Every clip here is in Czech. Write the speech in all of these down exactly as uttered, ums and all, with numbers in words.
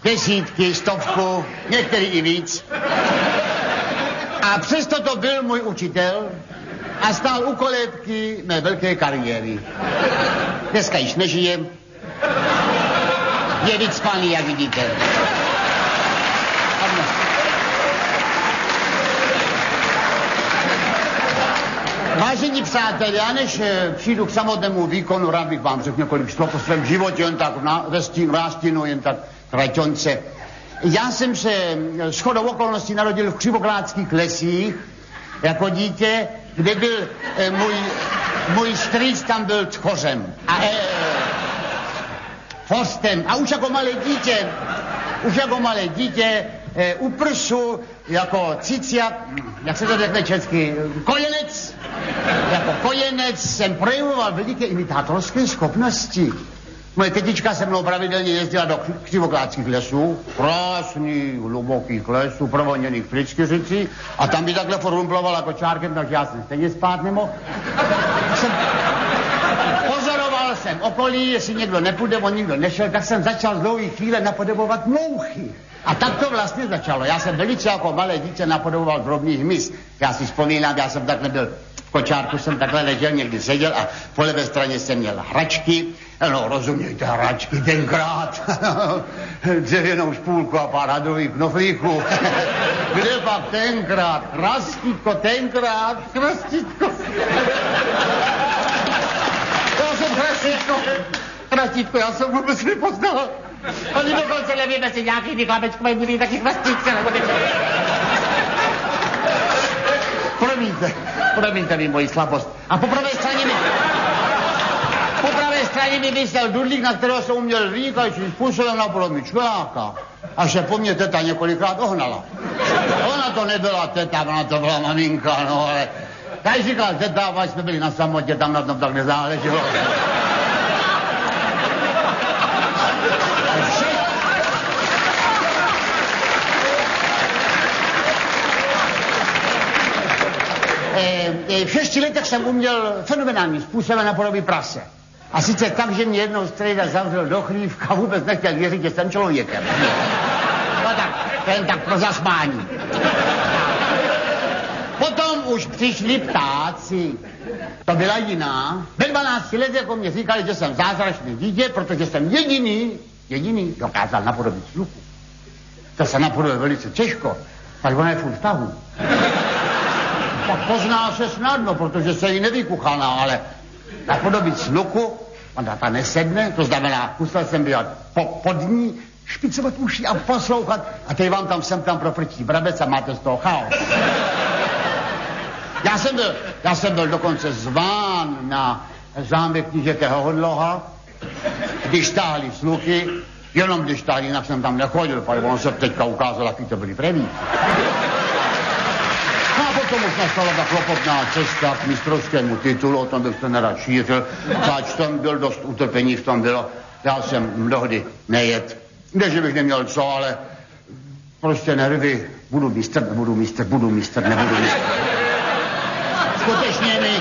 desítky, stovku, některý i víc. A přesto to byl můj učitel a stál u kolébky mé velké kariéry. Dneska již nežijem. Je vycpaný, jak vidíte. Vážení přátelé, já než přijdu k samotnému výkonu, rád bych vám řekl několik slov o svém životě, jen tak na, ve stínu, nástínu, jen tak traťonce. Já jsem se shodou okolností narodil v Křivoklátských lesích jako dítě, kde byl eh, můj, můj strýc, tam byl tchořem a eh, forstem. A už jako malé dítě, už jako malé dítě eh, u prsu jako ciciat, jak se to řekne česky, kojenec, jako kojenec jsem projevoval veliké imitátorské schopnosti. Moje tetička se mnou pravidelně jezdila do Křivoklátských lesů, krásných, hlubokých lesů, provoněných Frýčkyřicí, a tam by takhle forumplovala kočárkem, takže já jsem stejně spát nemohl. Jsem... Pozoroval jsem okolí, jestli někdo nepůjde, on nikdo nešel, tak jsem začal z dlouhé chvíle napodobovat mouchy. A tak to vlastně začalo. Já jsem velice jako malé dítě napodoboval drobný hmyz. Já si vzpomínám, já jsem takhle byl v kočárku, jsem takhle ležel, někdy seděl a po levé straně jsem měl hračky. No, rozumějte, hračky tenkrát. Dřevěnou špůlku a pár hadrových knoflíků. Kde pak tenkrát? Krastítko, tenkrát, krastítko. Já jsem krastítko. Krastítko, já jsem vůbec nepoznal. Oni dokonce nevím, jestli nějaký vykladečkové byli taky krastítce, nebo něco. Promiňte, promiňte mi moji slabost. A po pravé straně mi... Po pravé straně mi vysel dudlík, na kterého jsem uměl vynikajícím způsobem napodobit člověka. Až se po mně teta několikrát ohnala. Ona to nebyla teta, ona to byla maminka, no ale... Tady říkal teta, až jsme byli na samotě, tam na tom tak nezáleželo. V šesti letech jsem uměl fenomenálním způsobem napodobit prase. A sice tak, že mě jednou strejda zavřel do chlívka a vůbec nechtěl věřit, že jsem člověkem. No tak, to jen tak pro zasmání. Potom už přišli ptáci. To byla jiná. Ve dvanácti letech jako mě říkali, že jsem zázračné dítě, protože jsem jediný, jediný dokázal napodobit sluchu. To se napodobí velice těžko, tak ona je furt v tahu. Tak pozná se snadno, protože se jí nevykuchaná, ale napodobit sluchu, ona ta nesedne, to znamená, musel jsem být po, pod ní, špicovat uši a poslouchat, a teď vám tam sem tam profrčí brabec a máte z toho chaos. Já jsem byl, já jsem byl dokonce zván na zámek knížete Hodloha, když táhli sluchy, jenom když táhli, jinak jsem tam nechodil, protože on se teďka ukázal, jaký to byli prevíci. A potom už nastala ta klopotná cesta k mistrovskému titulu, o tom bych to nerad šířil, zač tam byl dost utrpení, v tom bylo, já jsem mnohdy nejet, ne, že bych neměl co, ale prostě nervy, budu mistr, nebudu mistr, budu mistr, nebudu mistr. Skutečně mi...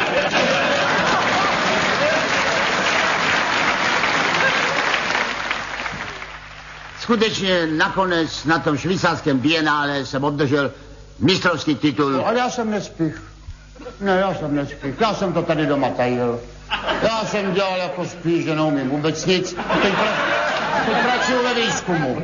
Skutečně nakonec na tom švýcarském bienále jsem obdržel mistrovský titul. No, ale já jsem nespích. Ne, já jsem nespích. Já jsem to tady doma tajil. Já jsem dělal jako spíš, že neumím vůbec nic. Teď, pra... Teď pracuji ve výzkumu.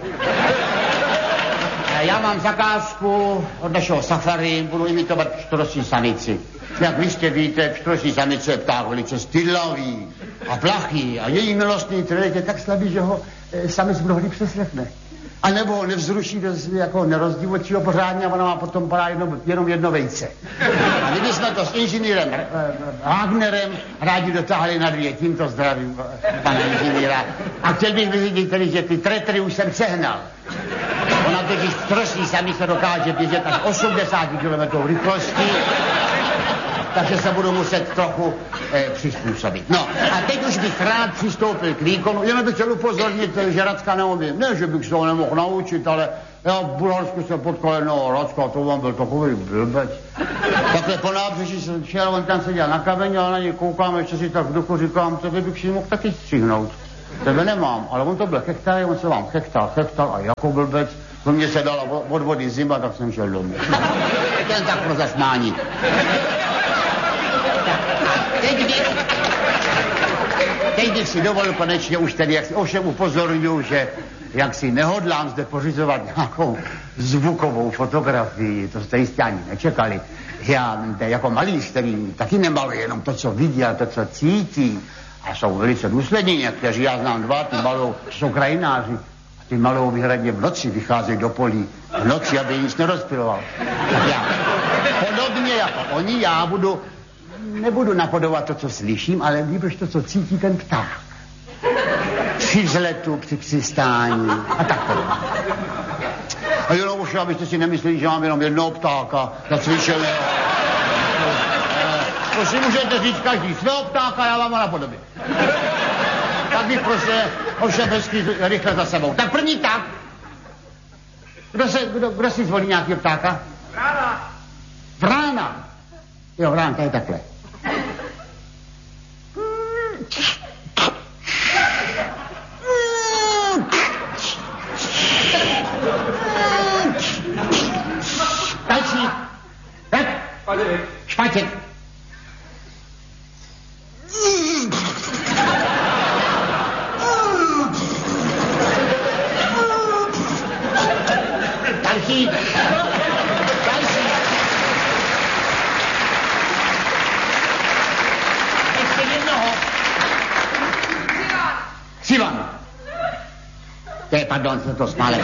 Já mám zakázku od našeho safari, budu imitovat pštrosí samici. Jak vy jistě víte, pštrosí samice je pták velice stylavý a plachý a její milostný trelek je tak slabý, že ho e, samic mnohdy přeslechne. A nebo ho nevzruší, jako nerozdivočí ho pořádně a ona má potom padá jedno, jenom jedno vejce. A kdyby jsme to s inženýrem e, Wagnerem rádi dotáhli na dvě, tímto zdravím pana inženýra. A chtěl bych vyřídit tedy, že ty tretry už jsem sehnal. Ona totiž pštrosí samice dokáže běžet až osmdesát kilometrů rychlosti, takže se budu muset trochu eh, přizpůsobit. No, a teď už bych rád přistoupil k výkonu, jenom bych chtěl upozornit, že Racka neumím. Ne, že bych se ho nemohl naučit, ale já v Bulharsku jsem potkal jednoho Racka, to vám byl takový blbec. Takhle po nábřeží jsem šel, on tam seděl na kameni, ale na něj koukám, ještě si tak v duchu říkám, co bych si mohl taky střihnout. Tebe nemám, ale on to byl chechtaj, on se vám chechtal, chechtal a jako blbec, to mě se dala od vody zima, tak jsem šel domů. Ten tak pro zasmání. Teď bych, teď bych si dovolil konečně už tedy, jak si ovšem upozorňuji, že jak si nehodlám zde pořizovat nějakou zvukovou fotografii, to jste jistě ani nečekali. Já jako malíř, který taky nemaluje jenom to, co vidí, ale to, co cítí. A jsou velice důslední někteří, já znám dva, ty malou, jsou krajináři. A ty malou výhradně v noci vycházejí do polí. V noci, aby nic nerozpiloval. Tak já, podobně jako oni, já budu, nebudu napodobovat to, co slyším, ale líbíš to, co cítí ten pták. Při vzletu, při přistání a tak podobně. A jenom už, abyste si nemysleli, že mám jenom jednoho ptáka zacvičeného. To si můžete říct každý svého ptáka, já vám ho napodobím. Tak bych prostě ovšem hezky rychle za sebou. Tak první pták. Kdo, se, kdo, kdo si zvolí nějakého ptáka? Vrána. Vrána. Jo, vránka je takhle. Další. Tak? Špatěk. Špatěk. Další. Další. Ještě jednoho. Sivan. To je, pardon, se to smálek.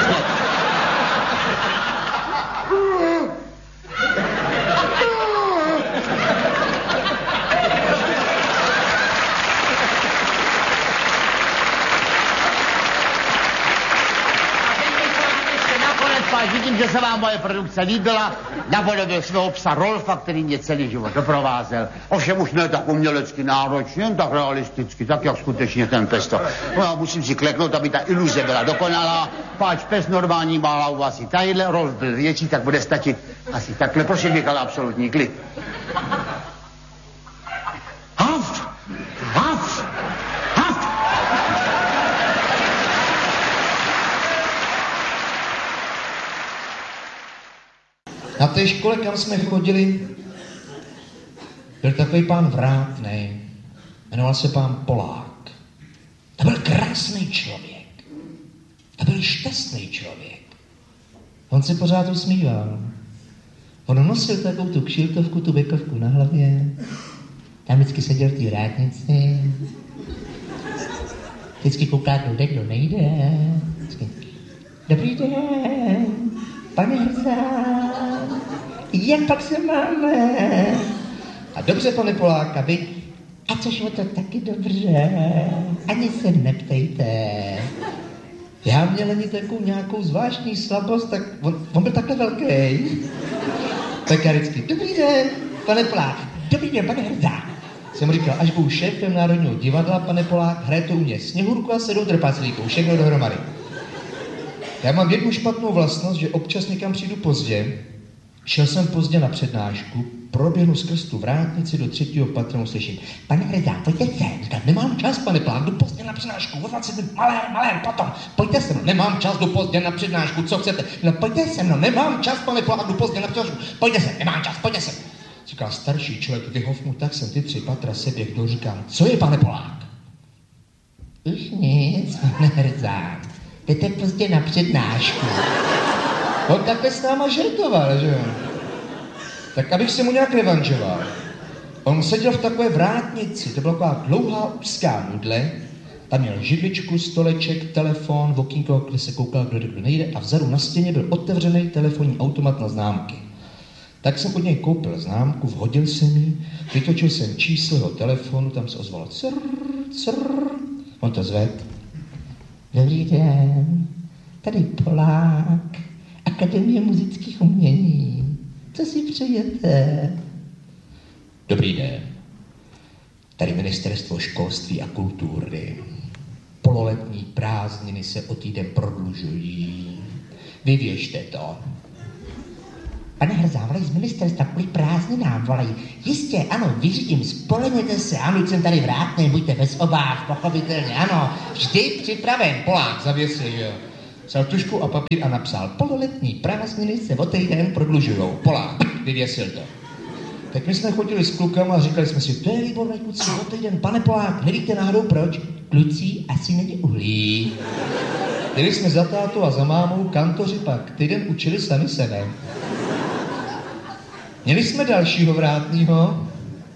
Vidím, že se vám moje produkce líbila, napodobil svého psa Rolfa, který mě celý život doprovázel. Ovšem už ne tak umělecky náročně, jen tak realisticky, tak jak skutečně ten pes to. No já musím si kleknout, aby ta iluze byla dokonalá, páč pes normální má hlavu asi tadyhle, Rolf byl větší, tak bude stačit asi takhle, prosím bych, ale absolutní klid. Haft! Haft! Haft! Na té škole, kam jsme chodili, byl takový pán vrátnej. Jmenoval se pán Polák. To byl krásný člověk. To byl šťastný člověk. On se pořád usmíval. On nosil takovou tu kšiltovku, tu bekovku na hlavě. Tam vždycky seděl v té vrátnici. Vždycky kouká, kdo jde, kdo nejde. Vždycky. Dobrý den, pane Hrzán, jak pak se máme? A dobře, pane Poláka, vy? A což o to taky dobře, ani se neptejte. Já měl ani takovou nějakou zvláštní slabost, tak on, on byl takhle velký. Tak já vždycky, dobrý den, pane Polák, dobrý den, pane Hrzán. Jsem říkal, až budu šéfem Národního divadla, pane Polák, hraje to u mě Sněhurku a sedm trpaslíků, všechno dohromady. Já mám jednu špatnou vlastnost, že občas někam přijdu pozdě. Šel jsem pozdě na přednášku, proběhnu skrz tu vrátnici do třetího patra, slyším, pane Hrzán, pojďte sem. Říkám, nemám čas, pane Polák, jdu pozdě na přednášku, o dvacet minut, malér, malér, potom, pojďte sem, nemám čas, jdu pozdě na přednášku, co chcete? No pojďte sem, no nemám čas, pane Polák, jdu pozdě na přednášku, pojďte sem, nemám čas, pojďte sem. Říká starší člověk, vyhov mu, tak jsem ty tři patra seběhl, říkám, co je, pane Polák? Už nic, pane Hrzán. Jdete pozdě na přednášku. On takhle s náma žertoval, že jo? Tak abych se mu nějak revanžoval. On seděl v takové vrátnici, to byla taková dlouhá úzká nudle, tam měl židličku, stoleček, telefon, v okýnko, kde se koukal, kdo jde, kdo nejde, a vzadu na stěně byl otevřený telefonní automat na známky. Tak jsem od něj koupil známku, vhodil jsem ji, vytočil jsem číslo jeho telefonu, tam se ozvalo crrr, crrr, on to zvedl. Dobrý den, tady Polák, Akademie muzických umění. Co si přejete? Dobrý den, tady Ministerstvo školství a kultury. Pololetní prázdniny se o týden prodlužují. Vyvěšte to. Pane Hrzán, volají z ministerstva kvůli prázdninám, volají. Jistě, ano, vyřídím, spolehněte se, ano, jsem tady vrátný, buďte bez obáv, pochopitelně, ano, vždy připraven. Polák zavěsil, jo. Vzal tužku a papír a napsal, pololetní prázdniny se o týden prodlužujou. Polák, vyvěsil to. Tak my jsme chodili s klukama a říkali jsme si, to je výborný kluci, o týden, pane Polák, nevíte náhodou proč? Kluci asi není uhlí. Jeli jsme za tátu a za mámou, kantoři pak týden učili sami sebe. Měli jsme dalšího vrátnýho.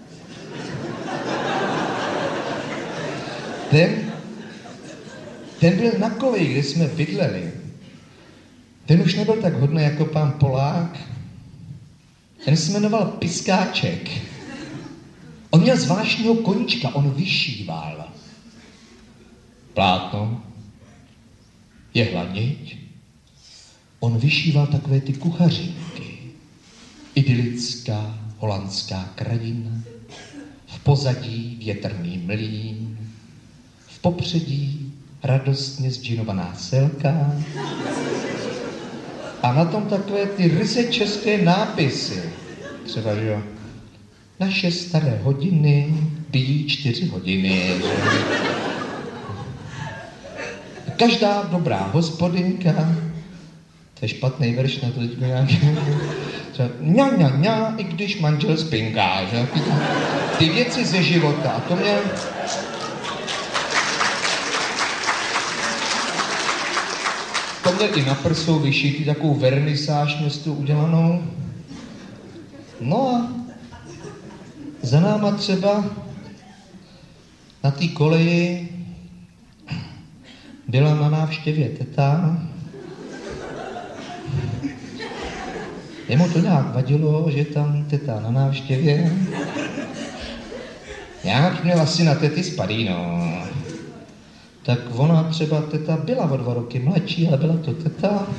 Ten, ten byl na koleji, kde jsme bydleli. Ten už nebyl tak hodný jako pán Polák. Ten se jmenoval Piskáček. On měl zvláštního koníčka, on vyšíval. Plátno, jehlaniť. On vyšíval takové ty kuchařinky. Idylická holandská krajina, v pozadí větrný mlýn, v popředí radostně zdžinovaná selka a na tom takové ty ryze české nápisy. Třeba, že jo, naše staré hodiny bijí čtyři hodiny. Každá dobrá hospodinka, to je špatný verš na to teďko nějaký. Ňa, ňa, ňa, i když manžel spinká, že? Ty věci ze života. A to mě... To měl i na prsou vyšitý takovou vernisáž městu udělanou. No a za náma třeba na té koleji byla na návštěvě teta. Jemu to nějak vadilo, že tam teta na návštěvě. Nějak měl asi na tety spadí, no. Tak ona třeba teta byla o dva roky mladší, ale byla to teta.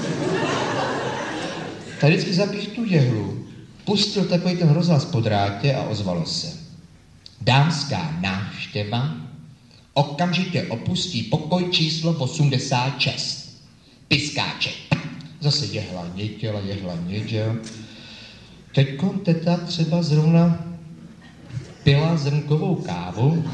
Tak vždycky zapíš tu jehlu. Pustil takový ten rozhlas po drátě a ozvalo se. Dámská návštěva okamžitě opustí pokoj číslo osmdesát šest. Piskáček. Zase jehla něděla, jehla něděla. Teďkon teta třeba zrovna pila zrnkovou kávu.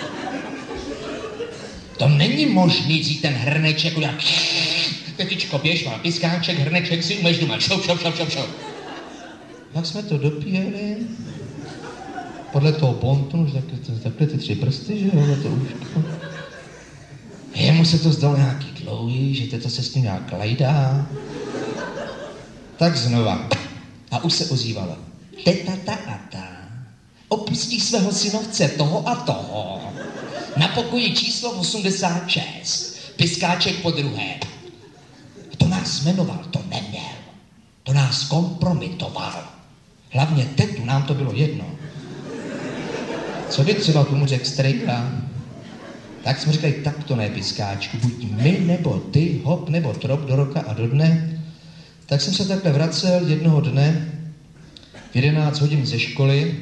To není možný vzít ten hrneček, udělat tetičko, běž, má Piskáček, hrneček si umeš doma, šop, šop, šop, šop, šop. Jak jsme to dopíjeli, podle toho pontonu, že takhle, takhle ty tři prsty, že jo, to úško. Jemu se to zdalo nějaký dlouhý, že teta se s ním nějak lajdá. Tak znova. A už se ozývala. Teta ta a ta opustí svého synovce toho a toho na pokoji číslo osmdesát šest. Piskáček po druhé. To nás jmenoval, to neměl. To nás kompromitoval. Hlavně tetu, nám to bylo jedno. Co by třeba tomu řekl strejka? Tak jsme říkali, tak to ne, Piskáčku, buď my nebo ty, hop nebo trop do roka a do dne. Tak jsem se takhle vracel jednoho dne v jedenáct hodin ze školy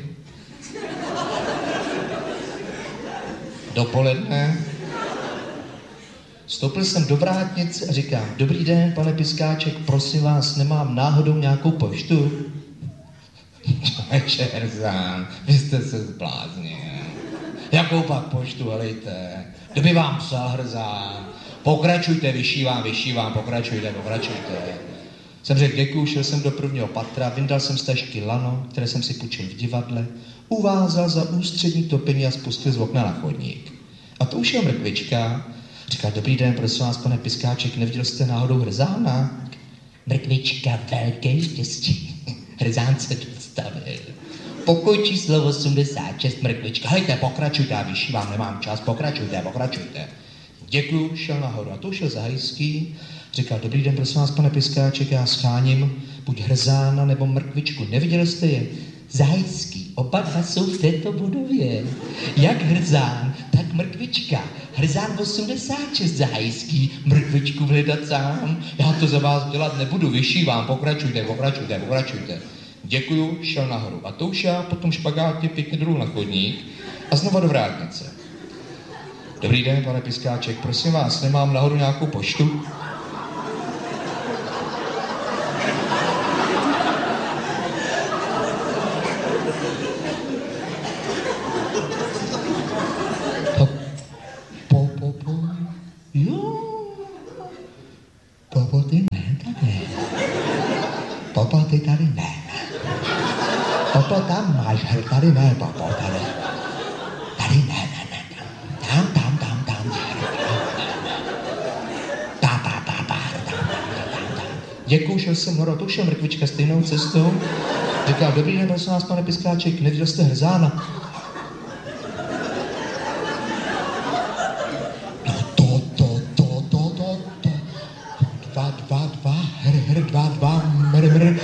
dopoledne. Vstoupil jsem do vrátnice a říkám, dobrý den, pane Piskáček, prosím vás, nemám náhodou nějakou poštu? Čerzán, vy jste se zbláznil. Jakou pak poštu, helejte? Kdo by vám psal, Hrzán? Pokračujte, vyšívám, vyšívám, pokračujte, pokračujte. Jsem řekl děkuju, šel jsem do prvního patra, vyndal jsem z tašky lano, které jsem si půjčil v divadle, uvázal za ústřední topení a spustil z okna na chodník. A to už je mrkvička. Říkal, dobrý den, prosím vás, pane Piskáček, neviděl jste náhodou Hrzána? Mrkvička, velké štěstí. Hrzán se dostavil. Pokoj číslo osmdesát šest, mrkvička. Hejte, pokračujte, já vyšívám, nemám čas, pokračujte, pokračujte. Děkuju, šel nahoru. A to šel Zahajský. Říkal, dobrý den, prosím vás, pane Piskáček, já scháním buď Hrzána nebo mrkvičku. Neviděli jste je? Zahajský, oba dva jsou v této budově. Jak Hrzán, tak mrkvička. Hrzán osmdesát šest, Zahajský, mrkvičku hledat sám. Já to za vás dělat nebudu, vyšívám, pokračujte, pokračujte, pokračujte. Děkuju, šel nahoru. A to už já potom špagátě pěkně dolů na chodník a znova do vrátnice. Dobrý den, pane Piskáček, prosím vás, nemám nahoru nějakou poštu? tady. Popo, ty tady ne. Popo, tam máš, hej, tady ne, Popo, tady. Tady ne, ne, ne, tam, tam, tam, tam, tam. Ta, ta, ta, ta, tam, tam, tam. Děkuju, šel jsem horo, to šel mrkvička stejnou cestou. Říkal, dobrý den, prosím vás, pane Piskáček, neviděl jste Hrzána? No to, to, to, to, to, to. Dva, dva, dva, hr, hr, dva, dva, mr, mr.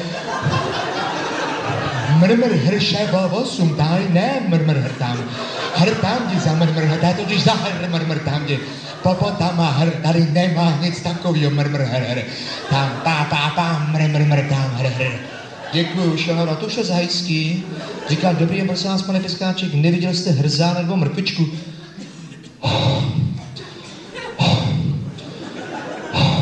Mr, mr, hr, šebo, osm, tady ne, mr, mr, hr, tam. Hr, tam, jdi za mr, mr, hr, tady to když za hr, mr, mr, tam, jdi. Popo, tam má hr, tady nemá nic takovýho, mr, mr, hr, hr. Tam, pá, pá, pá, mr, mr, mr, tam, hr, hr. Děkuju, šel na to, šel z hajský. Říkal, dobrý den, prosím vás, pane Piskáček, neviděl jste Hrzána nebo mrkvičku? Oh. Oh. Oh.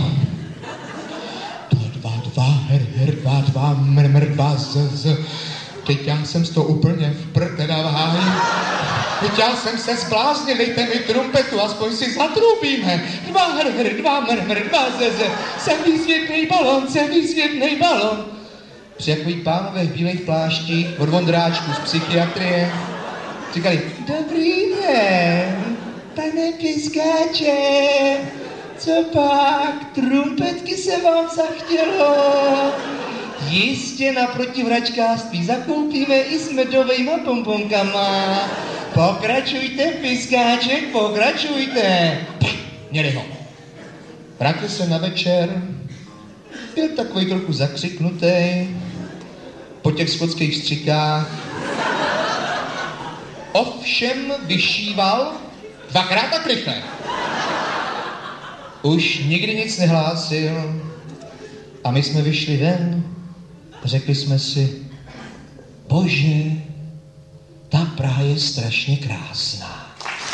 Dva, dva, her, her, dva, dva, mr, mr, dva, z, z. Teď já jsem z toho úplně v prd, teda v háji. Teď já jsem se zbláznil, dejte mi trumpetu, aspoň si zatrubíme. Dva, her, her, dva, mr, mr, dva, z, z. Jsem výsvětnej balon, jsem výsvětnej balon. Přijakaví pánové v bílých pláštích od Vondráčku z psychiatrie říkali, dobrý den, pane Piskáče, co pak, trumpetky se vám zachtělo? Jistě naproti vračkářství zakoupíme i s medovejma pomponkama. Pokračujte, Piskáček, pokračujte. Měli ho. Vrátil se na večer, byl takový trochu zakřiknutý po těch skotských střikách. Ovšem vyšíval dvakrát tak rychle. Už nikdy nic nehlásil a my jsme vyšli ven a řekli jsme si, bože, ta Praha je strašně krásná.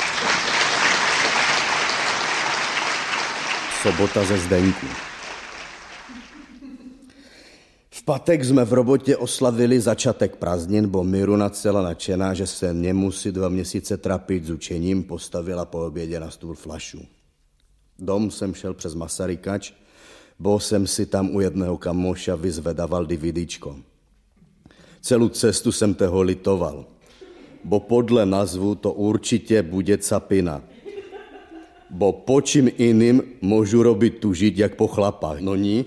Sobota ze Zdenku. V pátek jsme v robotě oslavili začátek prázdnin, bo Miruna celá nadšená, že se nemusí dva měsíce trapit s učením, postavila po obědě na stůl flašu. Dom jsem šel přes Masarykač, bo jsem si tam u jedného kamoša vyzvedaval DVDčko. Celou cestu jsem toho litoval, bo podle názvu to určitě bude capina. Bo po čím jiným můžu robit tužit, jak po chlapách, no ní?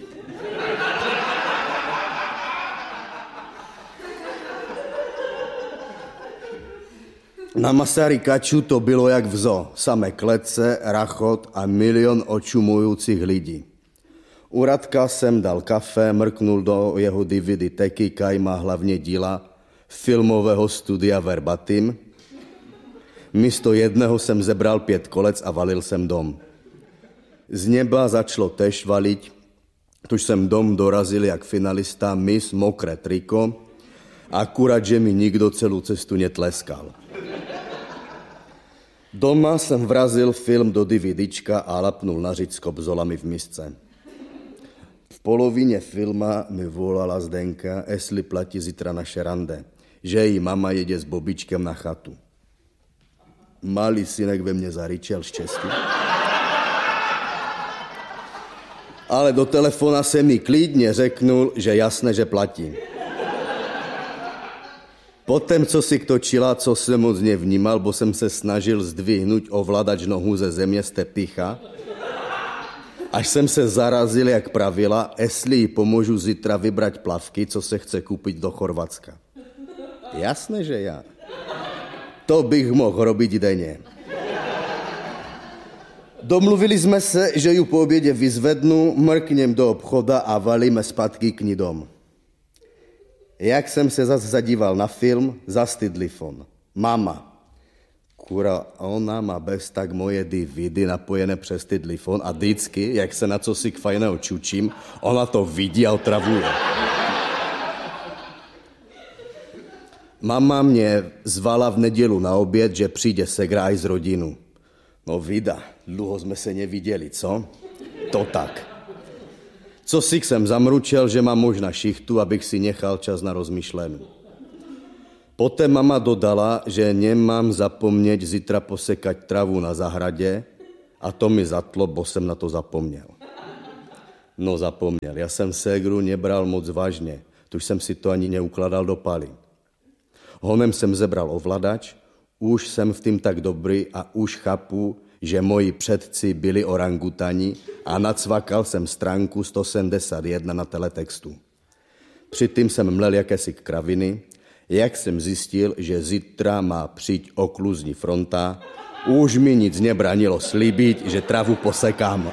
Na Masarykaču to bylo jak v zoo. Samé klece, rachot a milion očumujících lidí. U Radka jsem dal kafe, mrknul do jeho D V D teky, kaj má hlavně díla filmového studia Verbatim. Místo jedného jsem zebral pět kolec a valil jsem dom. Z neba začalo tež valit, tuž jsem dom dorazil jak finalista Miss Mokré triko, akurát, že mi nikdo celou cestu netleskal. Doma jsem vrazil film do DVDčka a lapnul na řiď s kobzolami v misce. V polovině filma mi volala Zdenka, jestli platí zítra naše rande, že její mama jede s Bobičkem na chatu. Malý synek ve mně zaryčel štěstí. Ale do telefona se mi klidně řeknul, že jasné, že platí. Potom, co si točila, co jsem moc nevnímal, bo jsem se snažil zdvihnout ovladač nohu ze země z tepicha, až jsem se zarazil, jak pravila, jestli jí pomůžu zítra vybrat plavky, co se chce koupit do Chorvatska. Jasné, že já. To bych mohl robit denně. Domluvili jsme se, že ju po obědě vyzvednu, mrknem do obchoda a valíme zpátky k ní dom. Jak jsem se zase zadíval na film, zastydlifon. Mama. Kura, ona má bez tak moje D V D napojené přes tydlifon a vždycky, jak se na co si k fajného čučím, ona to vidí a otravuje. Mama mě zvala v nedělu na oběd, že přijde segra z rodinu. No vida, dlouho jsme se neviděli, co? To tak. Co si jsem zamručel, že mám možná šichtu, abych si nechal čas na rozmyšlení. Poté mama dodala, že nemám zapomnět zítra posekať travu na zahradě a to mi zatlo, bo jsem na to zapomněl. No zapomněl, já jsem ségru nebral moc vážně, tuž jsem si to ani neukladal do paly. Honem jsem zebral ovladač, už jsem v tým tak dobrý a už chápu, že moji předci byli orangutani a nacvakal jsem stránku sto sedmdesát jedna na teletextu. Předtím jsem mlel jakési kraviny, jak jsem zjistil, že zítra má přijít okluzní fronta, už mi nic nebránilo slíbit, že travu posekám.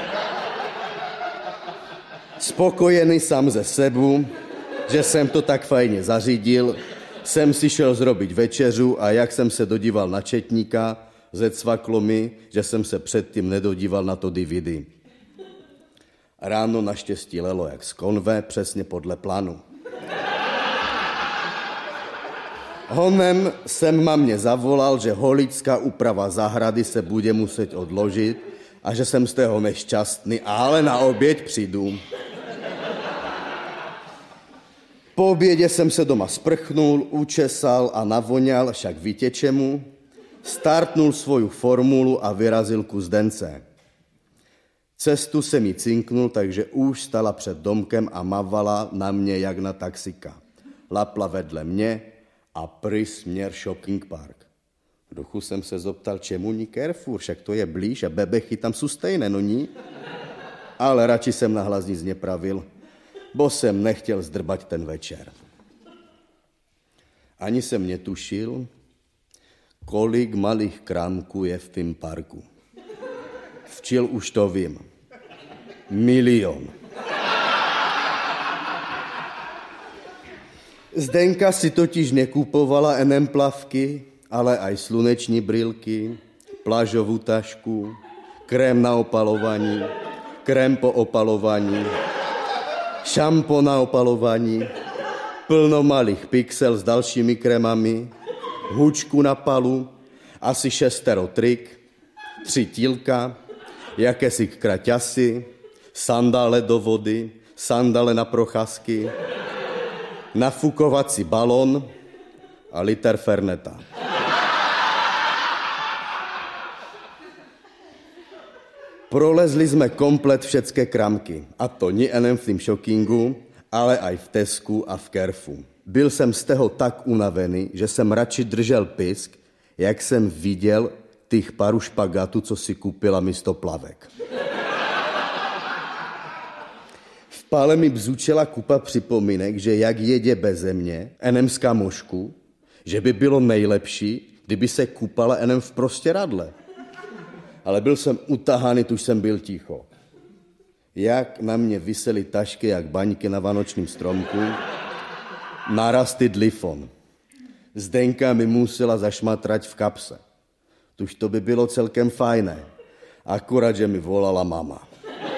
Spokojený sám ze sebu, že jsem to tak fajně zařídil, jsem si šel zrobit večeřu a jak jsem se dodíval na četníka, zecvaklo mi, že jsem se předtím nedodíval na to D V D. Ráno naštěstí lelo jak z konve, přesně podle plánu. Honem jsem mamě zavolal, že holická úprava zahrady se bude muset odložit a že jsem z toho nešťastný, ale na oběd přijdu. Po obědě jsem se doma sprchnul, učesal a navoňal, však víte čemu, startnul svoju formulu a vyrazil ku Zdence. Cestu se mi cinknul, takže už stala před domkem a mavala na mě jak na taxika. Lapla vedle mě a prý směr shopping park. V duchu jsem se zoptal, čemu ní Carrefour, však to je blíž a bebechy tam jsou stejné, no ní? Ale radši jsem nahlas nic nepravil, bo jsem nechtěl zdrbať ten večer. Ani jsem netušil, kolik malých krámků je v tým parku. Včil už to vím. Milion. Zdenka si totiž nekupovala enem plavky, ale aj sluneční brýlky, plážovou tašku, krém na opalování, krém po opalování, šampo na opalování, plno malých pixel s dalšími krémami, hůčku na palu, asi šestero trik, tři tílka, jakési kraťasy, sandále do vody, sandále na procházky, nafukovací balon a liter Ferneta. Prolezli jsme komplet všetké kramky, a to nie jen v tým shoppingu, ale aj v Tesku a v Carrefouru. Byl jsem z toho tak unavený, že jsem radši držel pisk, jak jsem viděl těch paru špagátů, co si koupila místo plavek. V pále mi bzučela kupa připomínek, že jak jedě beze mě, enem z kamošku, že by bylo nejlepší, kdyby se kupala enem v prostěradle. Ale byl jsem utahaný, tuž jsem byl ticho. Jak na mě visely tašky, jak baňky na vánočním stromku, naraz dlifon. Zdenka mi musela zašmatrať v kapse. Tuž to by bylo celkem fajné. Akurát, že mi volala mama.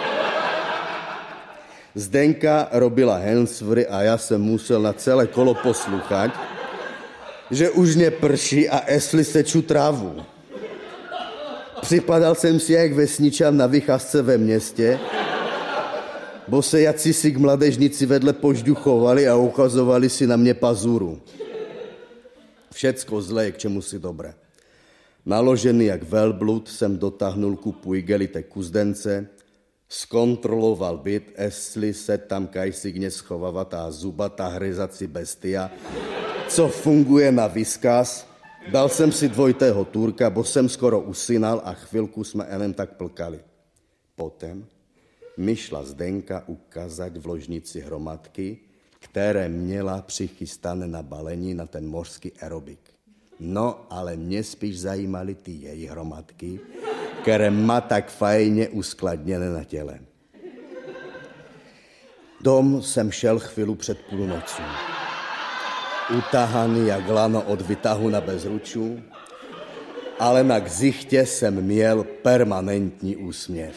Zdenka robila handsfree a já jsem musel na celé kolo poslouchat, že už neprší a esli seču trávu. Připadal jsem si jak vesničan na vycházce ve městě, bo se jací k mladežníci vedle požduchovali a ukazovali si na mě pazuru. Všecko zlé je k čemu si dobré. Naložený jak velblud jsem dotáhnul ku pujgelité kuzdence, zkontroloval byt, jestli se tam kajsík neschovává ta zubatá hryzací bestia, co funguje na výzkaz. Dal jsem si dvojitého Turka, bo jsem skoro usínal a chvilku jsme enem tak plkali. Potom mi šla Zdenka ukázat v ložnici hromadky, které měla přichystané na balení na ten mořský aerobik. No, ale mě spíš zajímaly ty její hromadky, které má tak fajně uskladněné na těle. Dom jsem šel chvíli před půlnocí. Utahaný jak lano od vytahu na bezruču, ale na ksichtě jsem měl permanentní úsměv.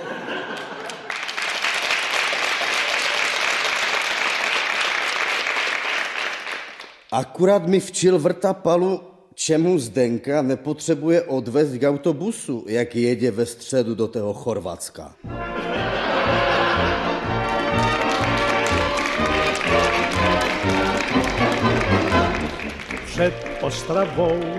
Akurát mi včil vrtapalu, čemu Zdenka nepotřebuje odvést k autobusu, jak jedě ve středu do toho Chorvatska. Před Ostravou